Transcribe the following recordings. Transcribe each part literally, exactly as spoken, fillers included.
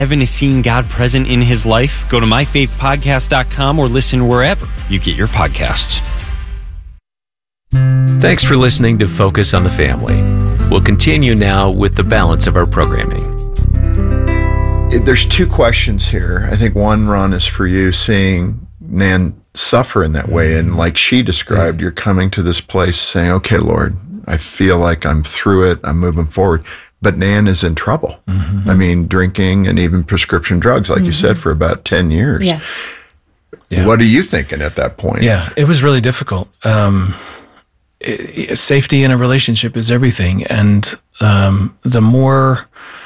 Evan has seen God present in his life? Go to my faith podcast dot com or listen wherever you get your podcasts. Thanks for listening to Focus on the Family. We'll continue now with the balance of our programming. There's two questions here. I think one, Ron, is for you, seeing Nan suffer in that way. And like she described, you're coming to this place saying, okay, Lord, I feel like I'm through it. I'm moving forward. But Nan is in trouble. Mm-hmm. I mean, drinking and even prescription drugs, like mm-hmm. you said, for about ten years. Yeah. Yeah. What are you thinking at that point? Yeah, it was really difficult. Um, it, safety in a relationship is everything. And um, the more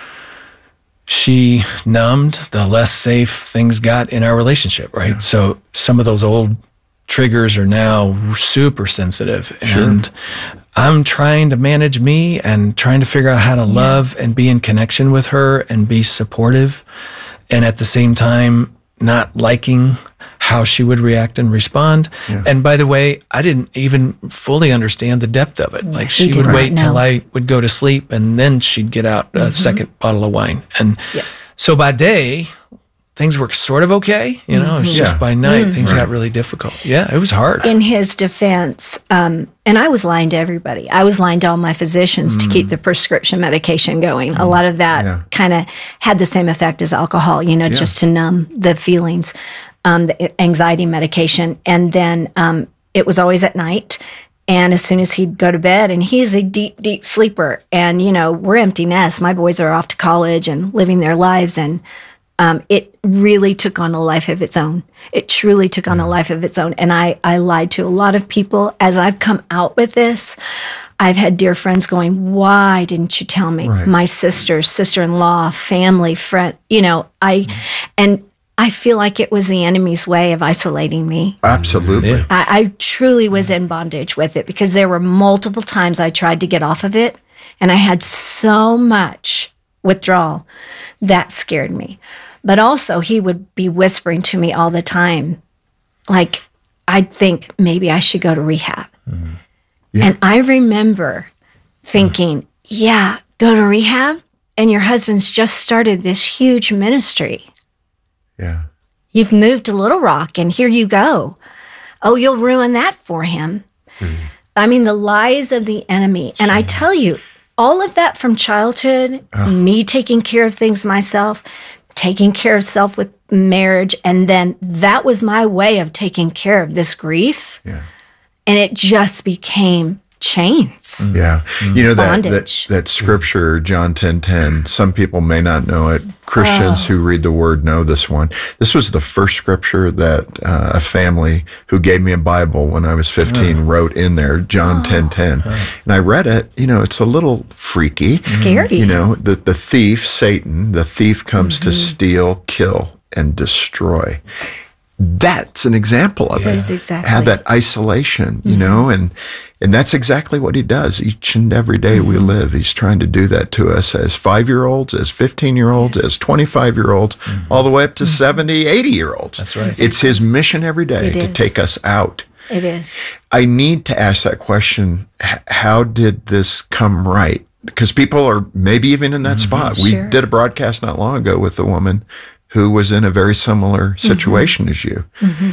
she numbed, the less safe things got in our relationship, right? Yeah. So some of those old triggers are now super sensitive. Sure. And I'm trying to manage me and trying to figure out how to love yeah. and be in connection with her and be supportive. And at the same time, not liking how she would react and respond. Yeah. And by the way, I didn't even fully understand the depth of it. Like she would wait till I would go to sleep and then she'd get out a mm-hmm. second bottle of wine. And yeah. so by day, things were sort of okay. You know, it's just yeah. by night, mm-hmm. things right. got really difficult. Yeah, it was hard. In his defense, um, and I was lying to everybody. I was lying to all my physicians mm. to keep the prescription medication going. Mm. A lot of that yeah. kind of had the same effect as alcohol, you know, yeah. just to numb the feelings, um, the anxiety medication. And then um, it was always at night. And as soon as he'd go to bed, and he's a deep, deep sleeper. And, you know, we're empty nest. My boys are off to college and living their lives. And Um, it really took on a life of its own. It truly took on a life of its own. And I, I lied to a lot of people. As I've come out with this, I've had dear friends going, why didn't you tell me? Right. My sisters, sister-in-law, family, friend, you know, I, mm-hmm. and I feel like it was the enemy's way of isolating me. Absolutely. Yeah. I, I truly was in bondage with it because there were multiple times I tried to get off of it, and I had so much withdrawal that scared me. But also, he would be whispering to me all the time, like, I'd think maybe I should go to rehab. Mm-hmm. Yeah. And I remember thinking, yeah, go to rehab? And your husband's just started this huge ministry. Yeah. You've moved to Little Rock, and here you go. Oh, you'll ruin that for him. Mm-hmm. I mean, the lies of the enemy. And I tell you, all of that from childhood, oh. me taking care of things myself, taking care of self with marriage, and then that was my way of taking care of this grief. Yeah. And it just became chains. Yeah. Mm-hmm. You know, that, that Bondage. that scripture, John ten ten, some people may not know it. Christians Oh. who read the word know this one. This was the first scripture that uh, a family who gave me a Bible when I was fifteen Oh. wrote in there, John ten ten. Oh. And I read it, you know, it's a little freaky. Scary. You know, the, the thief, Satan, the thief comes Mm-hmm. to steal, kill, and destroy. That's an example of It it. is exactly. Had that isolation, you mm-hmm. know, and and that's exactly what he does each and every day mm-hmm. we live. He's trying to do that to us as five-year-olds, as fifteen-year-olds, yes. as twenty-five-year-olds, mm-hmm. all the way up to mm-hmm. seventy, eighty-year-olds. That's right. It's his mission every day It to is. take us out. It is. I need to ask that question, h- how did this come right? Because people are maybe even in that mm-hmm. spot. We Sure. did a broadcast not long ago with a woman who was in a very similar situation mm-hmm. as you. Mm-hmm.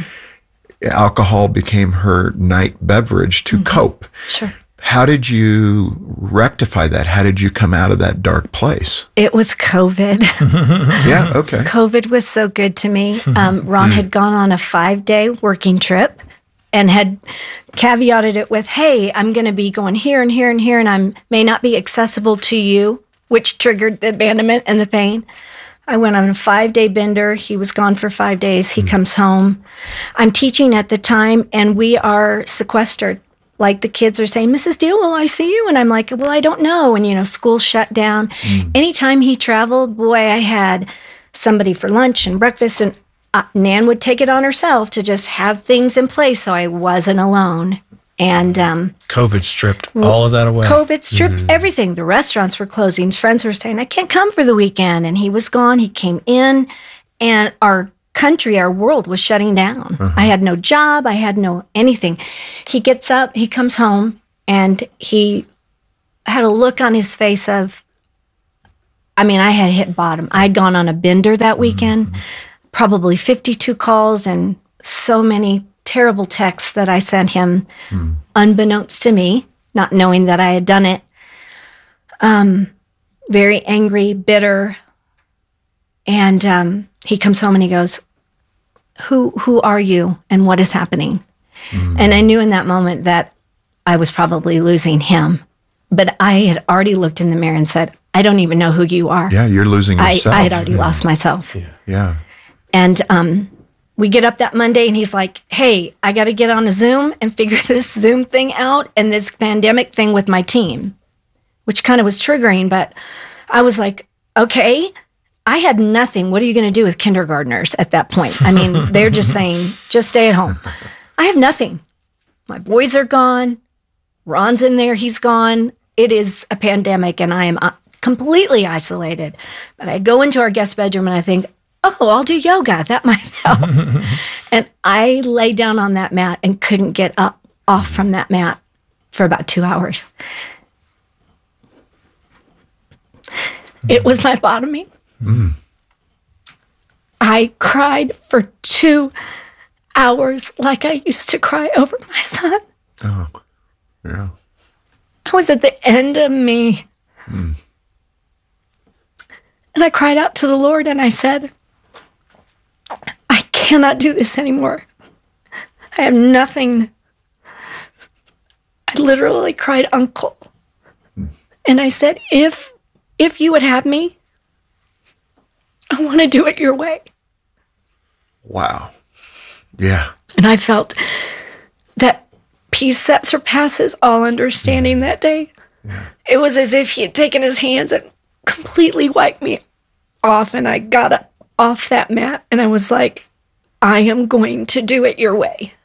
Alcohol became her night beverage to mm-hmm. cope. Sure. How did you rectify that? How did you come out of that dark place? It was COVID. Yeah, okay. COVID was so good to me. Um, Ron had gone on a five-day working trip and had caveated it with, hey, I'm going to be going here and here and here, and I may not be accessible to you, which triggered the abandonment and the pain. I went on a five-day bender. He was gone for five days. He mm. comes home. I'm teaching at the time, and we are sequestered. Like the kids are saying, Missus Deal, will I see you? And I'm like, well, I don't know. And, you know, school shut down. Mm. Anytime he traveled, boy, I had somebody for lunch and breakfast. And uh, Nan would take it on herself to just have things in place so I wasn't alone. And um, COVID stripped all of that away. COVID stripped mm-hmm. everything. The restaurants were closing. Friends were saying, I can't come for the weekend. And he was gone. He came in, and our country, our world was shutting down. Uh-huh. I had no job. I had no anything. He gets up, he comes home, and he had a look on his face of, I mean, I had hit bottom. I'd gone on a bender that weekend, mm-hmm. probably fifty-two calls and so many terrible texts that I sent him, mm. unbeknownst to me, not knowing that I had done it. Um, very angry, bitter. And um, he comes home and he goes, who who are you and what is happening? Mm. And I knew in that moment that I was probably losing him. But I had already looked in the mirror and said, I don't even know who you are. Yeah, you're losing yourself. I, I had already yeah. lost myself. Yeah. yeah. And um, we get up that Monday and he's like, hey, I got to get on a Zoom and figure this Zoom thing out and this pandemic thing with my team, which kind of was triggering. But I was like, okay, I had nothing. What are you going to do with kindergartners at that point? I mean, they're just saying, just stay at home. I have nothing. My boys are gone. Ron's in there. He's gone. It is a pandemic and I am completely isolated. But I go into our guest bedroom and I think, oh, I'll do yoga. That might help. And I lay down on that mat and couldn't get up off from that mat for about two hours. It was my bottoming. Mm. I cried for two hours like I used to cry over my son. Oh, yeah. I was at the end of me. Mm. And I cried out to the Lord and I said, I cannot do this anymore. I have nothing. I literally cried, Uncle. Mm. And I said, if, if you would have me, I want to do it your way. Wow. Yeah. And I felt that peace that surpasses all understanding that day. Yeah. It was as if he had taken his hands and completely wiped me off. And I got up off that mat and I was like, I am going to do it your way.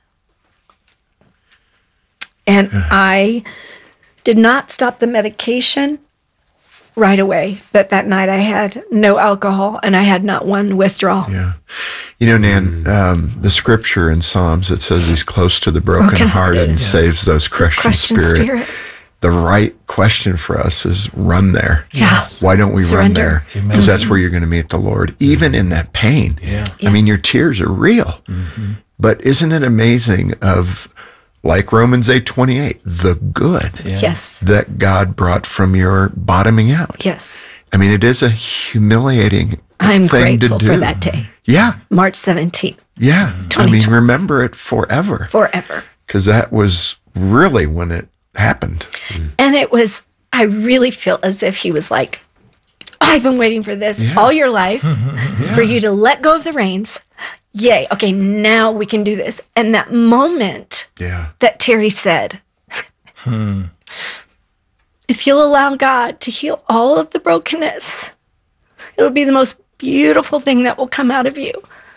And I did not stop the medication right away. But that night I had no alcohol and I had not one withdrawal. Yeah. You know, Nan, um, the scripture in Psalms, it says he's close to the brokenhearted and yeah. saves those crushed in spirit. spirit. The right question for us is run there. Yes. Why don't we Surrender. run there? Because that's where you're going to meet the Lord, even in that pain. Yeah. I mean, your tears are real. Mm-hmm. But isn't it amazing of, like Romans eight twenty-eight, the good yeah. yes. that God brought from your bottoming out? Yes. I mean, it is a humiliating I'm thing to grateful do. for that day. Yeah. March seventeenth. Yeah. I mean, remember it forever. Forever. Because that was really when it happened. And it was, I really feel as if he was like, I've been waiting for this yeah. all your life, yeah. for you to let go of the reins. Yay. Okay, now we can do this. And that moment yeah. that Terry said, hmm. if you'll allow God to heal all of the brokenness, it'll be the most beautiful thing that will come out of you.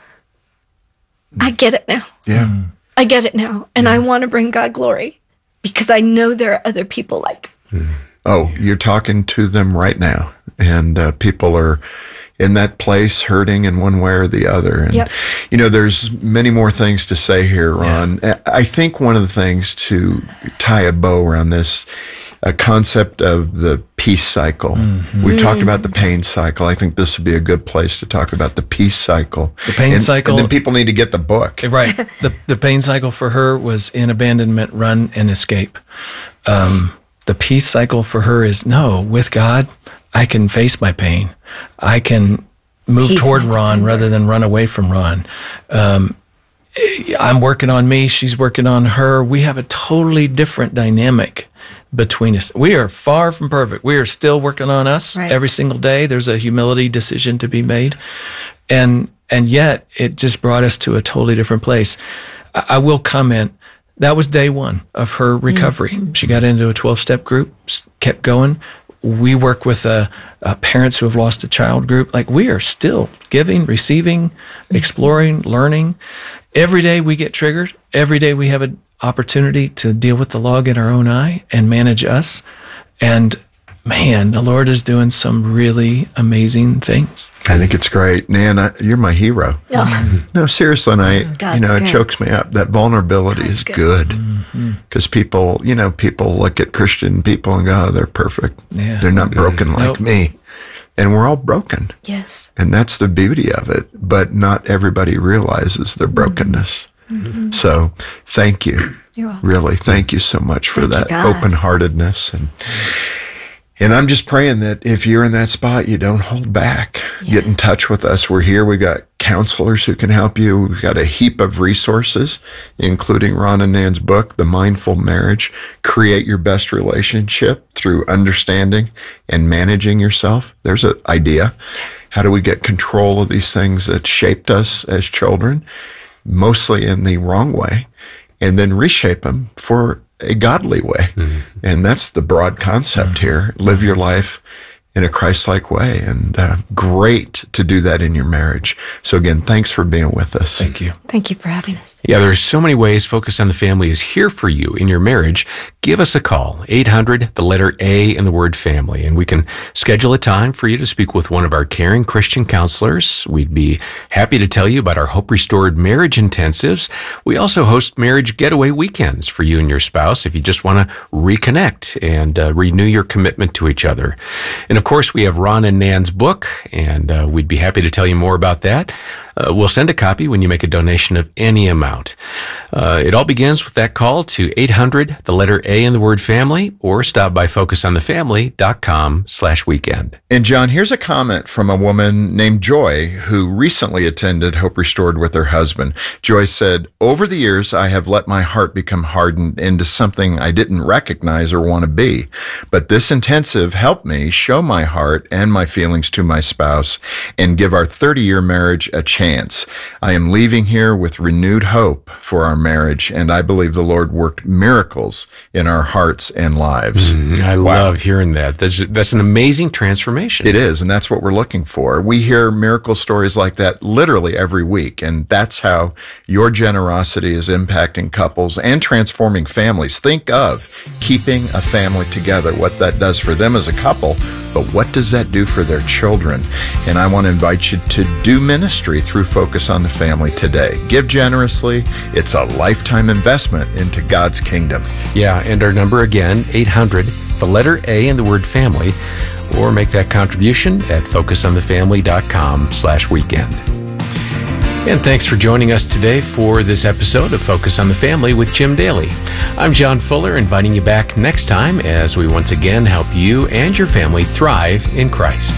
I get it now. Yeah. I get it now. And yeah. I want to bring God glory because I know there are other people like. Oh, you're talking to them right now. And uh, people are in that place hurting in one way or the other. And, yep. you know, there's many more things to say here, Ron. Yeah. I think one of the things to tie a bow around this, a concept of the peace cycle. Mm-hmm. We mm. talked about the pain cycle. I think this would be a good place to talk about the peace cycle. The pain and, cycle. And then people need to get the book. Right. the The pain cycle for her was in abandonment, run, and escape. Um, the peace cycle for her is, no, with God, I can face my pain. I can move He's toward Ron rather than run away from Ron. Um, I'm working on me. She's working on her. We have a totally different dynamic between us. We are far from perfect. We are still working on us right. every single day. There's a humility decision to be made. And and yet it just brought us to a totally different place. I, I will comment, that was day one of her recovery. Mm-hmm. She got into a twelve-step group, kept going. We work with uh, uh, parents who have lost a child group. Like, we are still giving, receiving, exploring, learning. Every day we get triggered. Every day we have an opportunity to deal with the log in our own eye and manage us. And man, the Lord is doing some really amazing things. I think it's great. Nan, I, you're my hero. No, no seriously, and I, God's you know, good. It chokes me up. That vulnerability God's is good. Because mm-hmm. people, you know, people look at Christian people and go, oh, they're perfect. Yeah. They're not broken like nope. me. And we're all broken. Yes. And that's the beauty of it. But not everybody realizes their brokenness. Mm-hmm. So thank you. You're welcome. Really, thank you so much for Thank you, that God. open-heartedness. And and I'm just praying that if you're in that spot, you don't hold back. Yeah. Get in touch with us. We're here. We got counselors who can help you. We've got a heap of resources, including Ron and Nan's book, The Mindful Marriage. Create your best relationship through understanding and managing yourself. There's an idea. How do we get control of these things that shaped us as children, mostly in the wrong way, and then reshape them for a godly way? Mm-hmm. And that's the broad concept mm-hmm. here. Live your life in a Christ-like way, and uh, great to do that in your marriage. So again, thanks for being with us. Thank you. Thank you for having us. Yeah, there's so many ways Focus on the Family is here for you in your marriage. Give us a call, eight hundred, the letter A in the word family, and we can schedule a time for you to speak with one of our caring Christian counselors. We'd be happy to tell you about our Hope Restored Marriage Intensives. We also host marriage getaway weekends for you and your spouse if you just want to reconnect and uh, renew your commitment to each other. And of course, we have Ron and Nan's book, and uh, we'd be happy to tell you more about that. Uh, we'll send a copy when you make a donation of any amount. Uh, it all begins with that call to eight hundred, the letter A in the word family, or stop by focus on the family dot com slash weekend. And John, here's a comment from a woman named Joy who recently attended Hope Restored with her husband. Joy said, over the years, I have let my heart become hardened into something I didn't recognize or want to be. But this intensive helped me show my heart and my feelings to my spouse and give our thirty-year marriage a chance. I am leaving here with renewed hope for our marriage, and I believe the Lord worked miracles in our hearts and lives. Mm, I wow. love hearing that. That's, that's an amazing transformation. It is, and that's what we're looking for. We hear miracle stories like that literally every week, and that's how your generosity is impacting couples and transforming families. Think of keeping a family together, what that does for them as a couple, but what does that do for their children? And I want to invite you to do ministry through Focus on the Family today. Give generously. It's a lifetime investment into God's kingdom. Yeah, and our number again, eight hundred, the letter A in the word family, or make that contribution at focus on the family dot com slash weekend. And thanks for joining us today for this episode of Focus on the Family with Jim Daly. I'm John Fuller, inviting you back next time as we once again help you and your family thrive in Christ.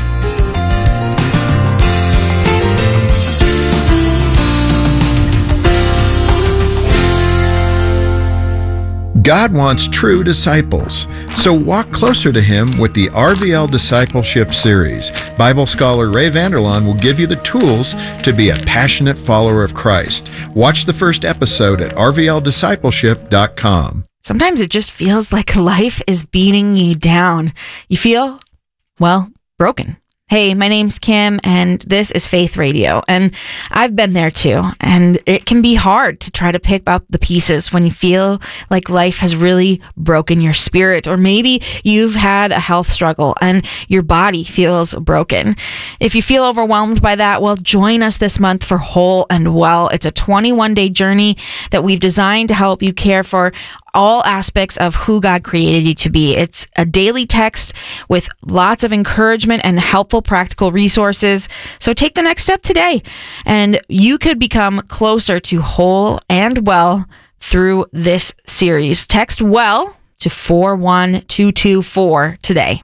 God wants true disciples, so walk closer to Him with the R V L Discipleship Series. Bible scholar Ray Vanderlaan will give you the tools to be a passionate follower of Christ. Watch the first episode at r v l discipleship dot com. Sometimes it just feels like life is beating you down. You feel, well, broken. Hey, my name's Kim, and this is Faith Radio, and I've been there too, and it can be hard to try to pick up the pieces when you feel like life has really broken your spirit, or maybe you've had a health struggle and your body feels broken. If you feel overwhelmed by that, well, join us this month for Whole and Well. It's a twenty-one day journey that we've designed to help you care for all aspects of who God created you to be. It's a daily text with lots of encouragement and helpful practical resources. So take the next step today, and you could become closer to whole and well through this series. Text WELL to four one two two four today.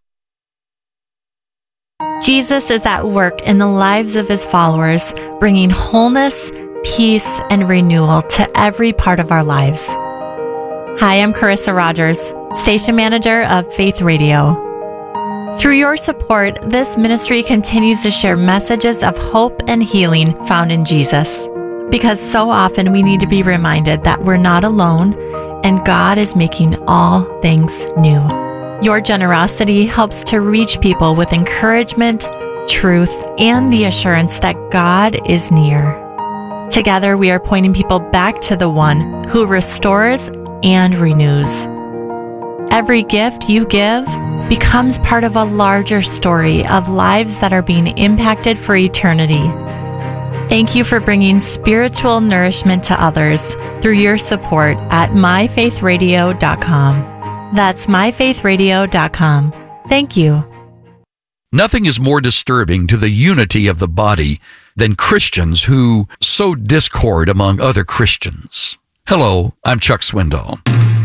Jesus is at work in the lives of His followers, bringing wholeness, peace, and renewal to every part of our lives. Hi, I'm Carissa Rogers, Station Manager of Faith Radio. Through your support, this ministry continues to share messages of hope and healing found in Jesus. Because so often we need to be reminded that we're not alone and God is making all things new. Your generosity helps to reach people with encouragement, truth, and the assurance that God is near. Together, we are pointing people back to the one who restores and renews. Every gift you give becomes part of a larger story of lives that are being impacted for eternity. Thank you for bringing spiritual nourishment to others through your support at my faith radio dot com. That's my faith radio dot com. Thank you. Nothing is more disturbing to the unity of the body than Christians who sow discord among other Christians. Hello, I'm Chuck Swindoll.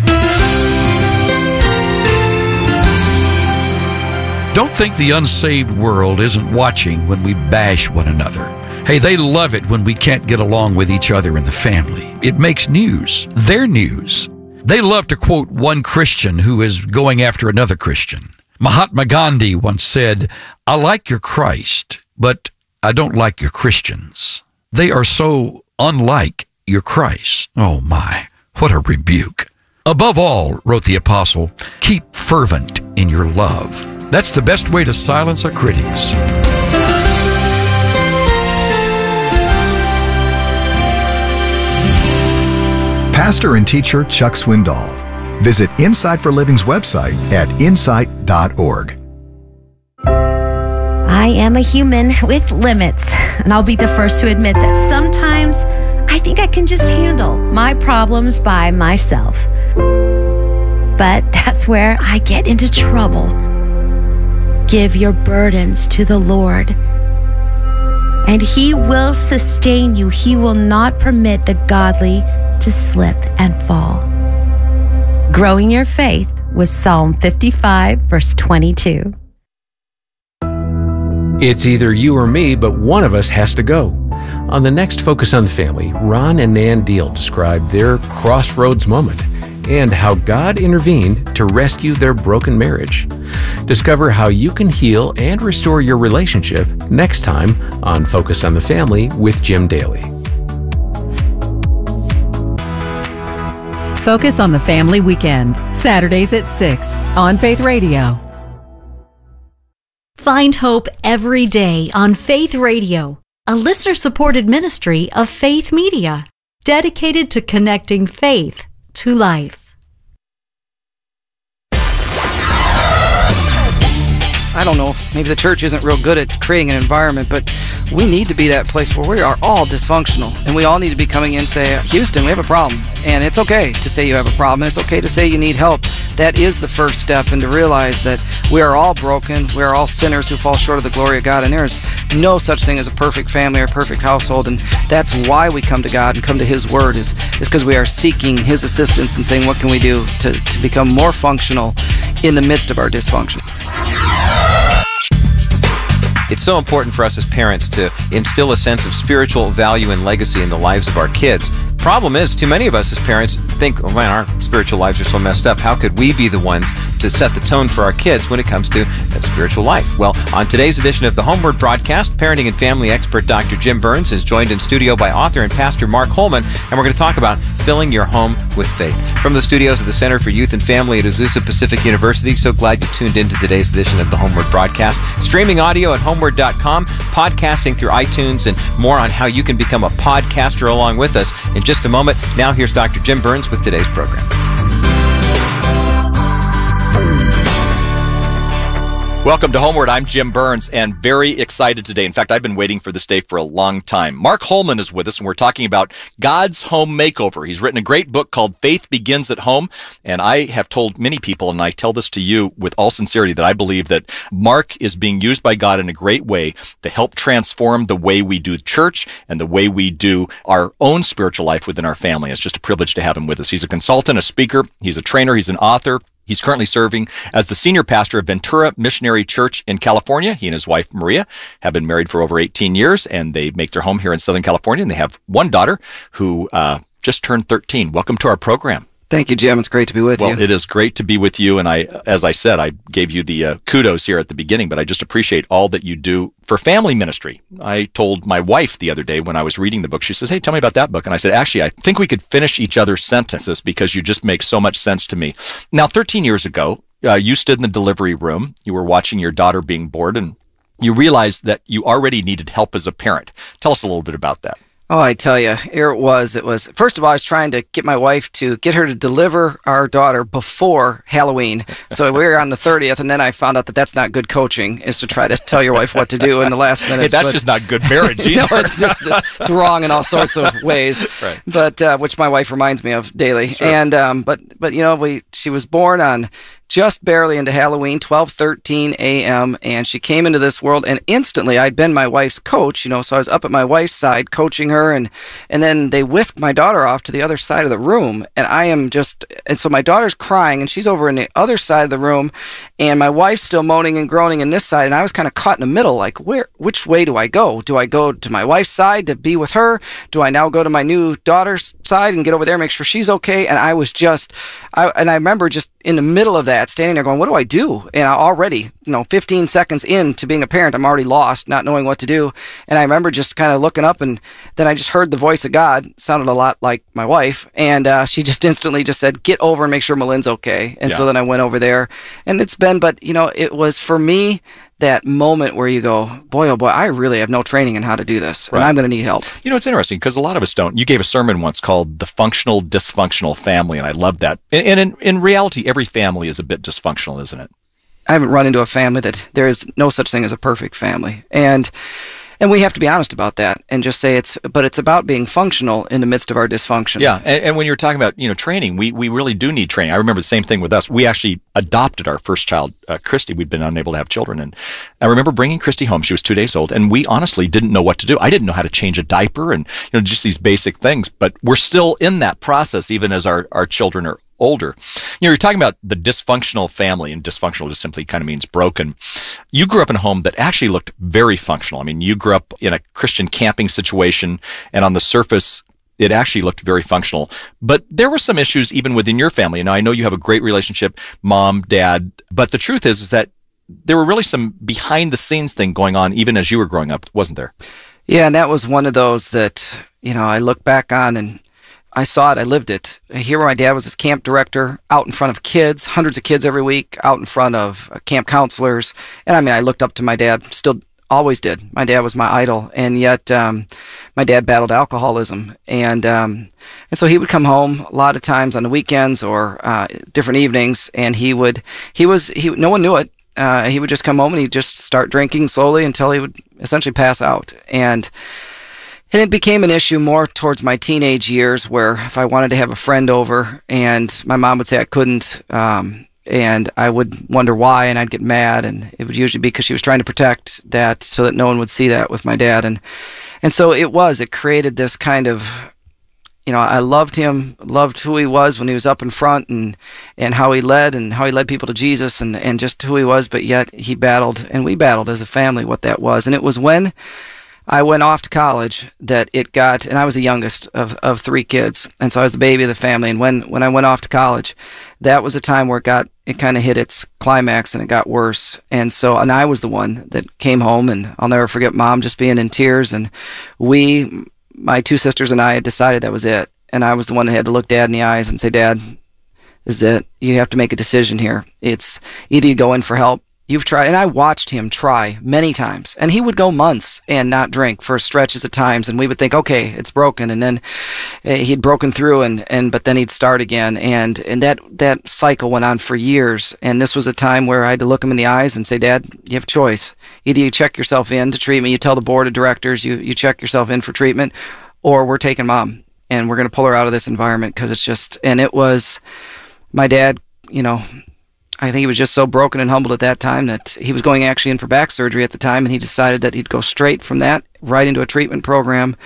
Don't think the unsaved world isn't watching when we bash one another. Hey, they love it when we can't get along with each other in the family. It makes news. Their news. They love to quote one Christian who is going after another Christian. Mahatma Gandhi once said, "I like your Christ, but I don't like your Christians. They are so unlike your Christ." Oh my, what a rebuke. Above all, wrote the apostle, keep fervent in your love. That's the best way to silence our critics. Pastor and teacher Chuck Swindoll. Visit Insight for Living's website at insight dot org. I am a human with limits, and I'll be the first to admit that sometimes I think I can just handle my problems by myself. But that's where I get into trouble. Give your burdens to the Lord, and He will sustain you. He will not permit the godly to slip and fall. Growing your faith with Psalm fifty-five, verse twenty-two. It's either you or me, but one of us has to go. On the next Focus on the Family, Ron and Nan Deal describe their crossroads moment and how God intervened to rescue their broken marriage. Discover how you can heal and restore your relationship next time on Focus on the Family with Jim Daly. Focus on the Family Weekend, Saturdays at six on Faith Radio. Find hope every day on Faith Radio, a listener-supported ministry of Faith Media, dedicated to connecting faith to life. I don't know, maybe the church isn't real good at creating an environment, but we need to be that place where we are all dysfunctional, and we all need to be coming in and say, Houston, we have a problem, and it's okay to say you have a problem, and it's okay to say you need help. That is the first step, and to realize that we are all broken, we are all sinners who fall short of the glory of God, and there is no such thing as a perfect family or a perfect household, and that's why we come to God and come to His Word, is is because we are seeking His assistance and saying, what can we do to, to become more functional in the midst of our dysfunction? It's so important for us as parents to instill a sense of spiritual value and legacy in the lives of our kids. Problem is, too many of us as parents think, oh man, our spiritual lives are so messed up. How could we be the ones to set the tone for our kids when it comes to that spiritual life? Well, on today's edition of the Homeward Broadcast, parenting and family expert Doctor Jim Burns is joined in studio by author and pastor Mark Holman, and we're going to talk about filling your home with faith. From the studios of the Center for Youth and Family at Azusa Pacific University, so glad you tuned in to today's edition of the Homeward Broadcast. Streaming audio at homeward dot com, podcasting through iTunes, and more on how you can become a podcaster along with us in just a moment. Now here's Doctor Jim Burns with today's program. Welcome to Homeward. I'm Jim Burns, and very excited today. In fact, I've been waiting for this day for a long time. Mark Holman is with us, and we're talking about God's Home Makeover. He's written a great book called Faith Begins at Home, and I have told many people, and I tell this to you with all sincerity, that I believe that Mark is being used by God in a great way to help transform the way we do church and the way we do our own spiritual life within our family. It's just a privilege to have him with us. He's a consultant, a speaker, he's a trainer, he's an author. He's currently serving as the senior pastor of Ventura Missionary Church in California. He and his wife, Maria, have been married for over eighteen years, and they make their home here in Southern California, and they have one daughter who uh, just turned thirteen. Welcome to our program. Thank you, Jim. It's great to be with well, you. Well, it is great to be with you, and I, as I said, I gave you the uh, kudos here at the beginning, but I just appreciate all that you do for family ministry. I told my wife the other day when I was reading the book, she says, hey, tell me about that book. And I said, actually, I think we could finish each other's sentences because you just make so much sense to me. Now, thirteen years ago, uh, you stood in the delivery room. You were watching your daughter being born, and you realized that you already needed help as a parent. Tell us a little bit about that. Oh, I tell you, here it was. It was, first of all, I was trying to get my wife to get her to deliver our daughter before Halloween. So we were on the thirtieth, and then I found out that that's not good coaching, is to try to tell your wife what to do in the last minute. Hey, that's but, just not good marriage either. No, it's just it's wrong in all sorts of ways. Right. But uh, which my wife reminds me of daily. Sure. And um, but but you know, we she was born on just barely into Halloween, twelve thirteen a.m., and she came into this world, and instantly I'd been my wife's coach, you know, so I was up at my wife's side coaching her, and and then they whisked my daughter off to the other side of the room, and I am just, and so my daughter's crying, and she's over in the other side of the room, and my wife's still moaning and groaning in this side, and I was kind of caught in the middle, like, where, which way do I go? Do I go to my wife's side to be with her? Do I now go to my new daughter's side and get over there, make sure she's okay? And I was just, I, and I remember just in the middle of that, standing there going, what do I do? And I already, you know, fifteen seconds into being a parent, I'm already lost, not knowing what to do. And I remember just kind of looking up, and then I just heard the voice of God. It sounded a lot like my wife. And uh, she just instantly just said, get over and make sure Malin's okay. And yeah. So then I went over there, and it's been, but, you know, it was for me, that moment where you go, boy, oh boy, I really have no training in how to do this, right. And I'm going to need help. You know, it's interesting because a lot of us don't. You gave a sermon once called The Functional Dysfunctional Family, and I love that. And, and in, in reality, every family is a bit dysfunctional, isn't it? I haven't run into a family that there is no such thing as a perfect family. And And we have to be honest about that and just say it's, but it's about being functional in the midst of our dysfunction. Yeah. And, and when you're talking about, you know, training, we, we really do need training. I remember the same thing with us. We actually adopted our first child, uh, Christy. We'd been unable to have children. And I remember bringing Christy home. She was two days old, and we honestly didn't know what to do. I didn't know how to change a diaper and, you know, just these basic things, but we're still in that process, even as our, our children are older. You know, you're talking about the dysfunctional family, and dysfunctional just simply kind of means broken. You grew up in a home that actually looked very functional. I mean, you grew up in a Christian camping situation, and on the surface, it actually looked very functional. But there were some issues even within your family. Now, I know you have a great relationship, mom, dad, but the truth is, is that there were really some behind-the-scenes thing going on even as you were growing up, wasn't there? Yeah, and that was one of those that, you know, I look back on and I saw it, I lived it. Here where my dad was this camp director, out in front of kids, hundreds of kids every week, out in front of camp counselors. And I mean, I looked up to my dad, still always did. My dad was my idol. And yet, um, my dad battled alcoholism. And, um, and so he would come home a lot of times on the weekends or, uh, different evenings. And he would, he was, he, no one knew it. Uh, he would just come home and he'd just start drinking slowly until he would essentially pass out. And, And it became an issue more towards my teenage years, where if I wanted to have a friend over and my mom would say I couldn't, um, and I would wonder why, and I'd get mad, and it would usually be because she was trying to protect that so that no one would see that with my dad. And and so it was, it created this kind of, you know, I loved him, loved who he was when he was up in front, and, and how he led and how he led people to Jesus, and, and just who he was, but yet he battled, and we battled as a family what that was. And it was when I went off to college that it got, and I was the youngest of, of three kids, and so I was the baby of the family. And when, when I went off to college, that was a time where it got, it kind of hit its climax and it got worse. And so, and I was the one that came home, and I'll never forget mom just being in tears. And we, my two sisters and I had decided that was it. And I was the one that had to look dad in the eyes and say, Dad, this is it. You have to make a decision here. It's either you go in for help. You've tried, and I watched him try many times, and he would go months and not drink for stretches of times, and we would think, okay, it's broken, and then uh, he'd broken through, and, and but then he'd start again, and and that that cycle went on for years. And this was a time where I had to look him in the eyes and say, Dad, you have a choice. Either you check yourself in to treatment, you tell the board of directors you you check yourself in for treatment, or we're taking mom and we're going to pull her out of this environment, because it's just, and it was my dad, you know. I think he was just so broken and humbled at that time that he was going actually in for back surgery at the time, and he decided that he'd go straight from that right into a treatment program.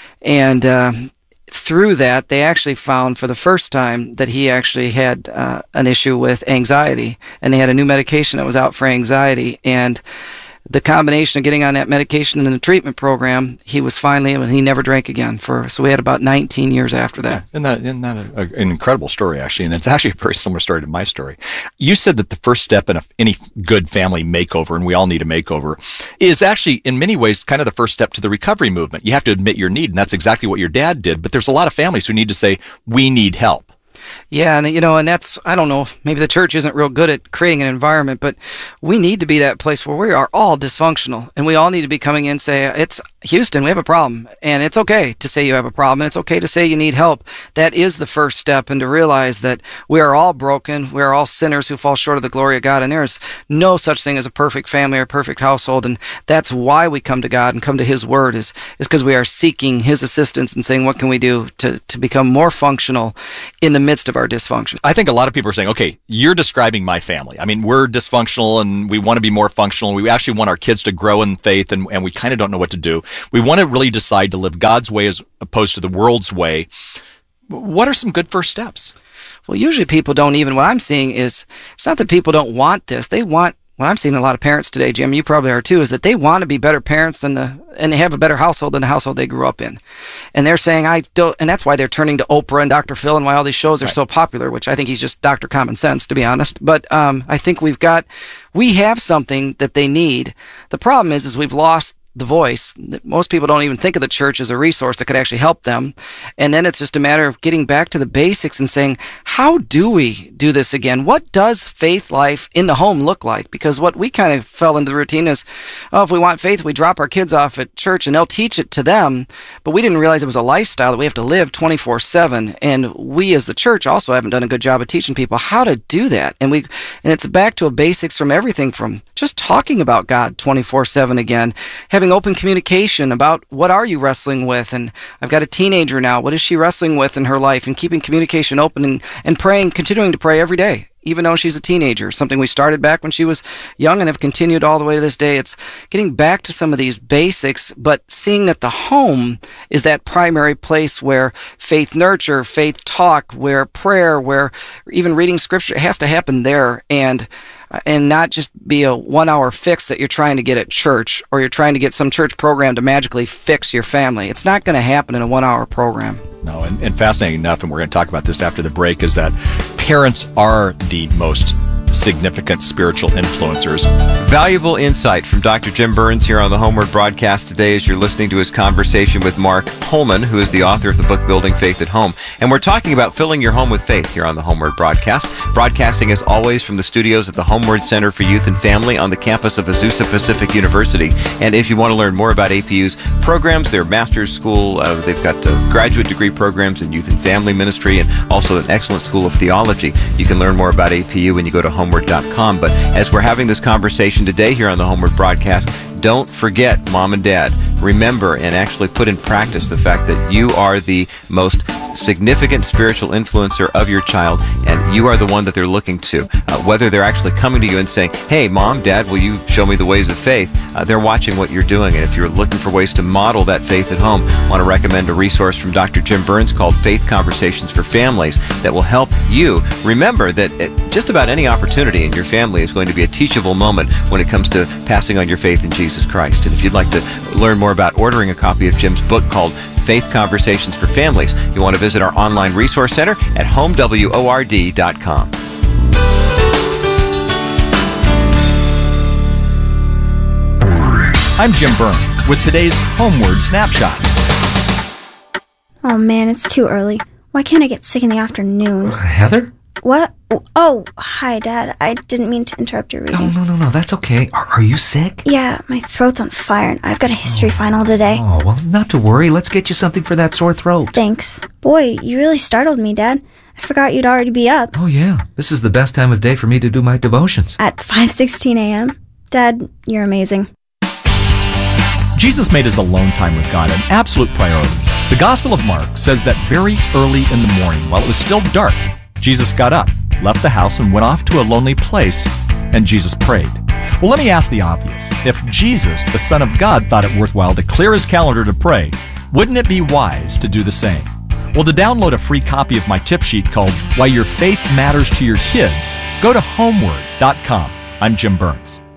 And uh, through that, they actually found for the first time that he actually had uh, an issue with anxiety, and they had a new medication that was out for anxiety. And the combination of getting on that medication and the treatment program, he was finally, and he never drank again. For so we had about nineteen years after that. Yeah, isn't that, isn't that a, a, an incredible story, actually? And it's actually a very similar story to my story. You said that the first step in a, any good family makeover, and we all need a makeover, is actually in many ways kind of the first step to the recovery movement. You have to admit your need, and that's exactly what your dad did. But there's a lot of families who need to say, we need help. Yeah, and you know, and that's, I don't know, maybe the church isn't real good at creating an environment, but we need to be that place where we are all dysfunctional, and we all need to be coming in and say, it's Houston, we have a problem, and it's okay to say you have a problem, and it's okay to say you need help. That is the first step, and to realize that we are all broken, we are all sinners who fall short of the glory of God, and there is no such thing as a perfect family or a perfect household, and that's why we come to God and come to His Word, is is because we are seeking His assistance and saying, what can we do to, to become more functional in the midst midst of our dysfunction. I think a lot of people are saying, okay, you're describing my family. I mean, we're dysfunctional and we want to be more functional. We actually want our kids to grow in faith, and, and we kind of don't know what to do. We want to really decide to live God's way as opposed to the world's way. What are some good first steps? Well, usually people don't even, what I'm seeing is, it's not that people don't want this. They want, what I'm seeing a lot of parents today, Jim, you probably are too, is that they want to be better parents than the, and they have a better household than the household they grew up in. And they're saying, I don't, and that's why they're turning to Oprah and Doctor Phil and why all these shows are right. so popular, which I think he's just Doctor Common Sense, to be honest. But um, I think we've got, we have something that they need. The problem is, is we've lost the voice. Most people don't even think of the church as a resource that could actually help them. And then it's just a matter of getting back to the basics and saying, how do we do this again? What does faith life in the home look like? Because what we kind of fell into the routine is, oh, if we want faith, we drop our kids off at church and they'll teach it to them. But we didn't realize it was a lifestyle that we have to live twenty-four seven. And we as the church also haven't done a good job of teaching people how to do that. And we, and it's back to a basics from everything from just talking about God twenty-four seven again, having open communication about what are you wrestling with, and I've got a teenager now, what is she wrestling with in her life, and keeping communication open and, and praying, continuing to pray every day, even though she's a teenager, something we started back when she was young and have continued all the way to this day. It's getting back to some of these basics, but seeing that the home is that primary place where faith nurture, faith talk, where prayer, where even reading scripture, it has to happen there, and and not just be a one-hour fix that you're trying to get at church, or you're trying to get some church program to magically fix your family. It's not going to happen in a one-hour program. No, and, and fascinating enough, and we're going to talk about this after the break, is that parents are the most significant spiritual influencers. Valuable insight from Doctor Jim Burns here on the Homeward broadcast today as you're listening to his conversation with Mark Holman, who is the author of the book Building Faith at Home. And we're talking about filling your home with faith here on the Homeward broadcast. Broadcasting as always from the studios at the Homeward Center for Youth and Family on the campus of Azusa Pacific University. And if you want to learn more about A P U's programs, their master's school, uh, they've got uh, graduate degree programs in youth and family ministry and also an excellent school of theology. You can learn more about A P U when you go to homeward dot com. But as we're having this conversation today here on the Homeward broadcast, don't forget, Mom and Dad, remember and actually put in practice the fact that you are the most significant spiritual influencer of your child, and you are the one that they're looking to. Uh, whether they're actually coming to you and saying, hey, Mom, Dad, will you show me the ways of faith? Uh, they're watching what you're doing, and if you're looking for ways to model that faith at home, I want to recommend a resource from Doctor Jim Burns called Faith Conversations for Families that will help you remember that it, just about any opportunity in your family is going to be a teachable moment when it comes to passing on your faith in Jesus Christ. And if you'd like to learn more about ordering a copy of Jim's book called Faith Conversations for Families, you want to visit our online resource center at home word dot com. I'm Jim Burns with today's Homeward Snapshot. Oh man, it's too early. Why can't I get sick in the afternoon? Heather? What? Oh, hi, Dad. I didn't mean to interrupt your reading. No, no, no, no. That's okay. Are, are you sick? Yeah, my throat's on fire, and I've got a history oh. final today. Oh, well, not to worry. Let's get you something for that sore throat. Thanks. Boy, you really startled me, Dad. I forgot you'd already be up. Oh, yeah. This is the best time of day for me to do my devotions. At five sixteen a.m.? Dad, you're amazing. Jesus made his alone time with God an absolute priority. The Gospel of Mark says that very early in the morning, while it was still dark, Jesus got up, left the house, and went off to a lonely place, and Jesus prayed. Well, let me ask the obvious. If Jesus, the Son of God, thought it worthwhile to clear his calendar to pray, wouldn't it be wise to do the same? Well, to download a free copy of my tip sheet called Why Your Faith Matters to Your Kids, go to homeward dot com. I'm Jim Burns.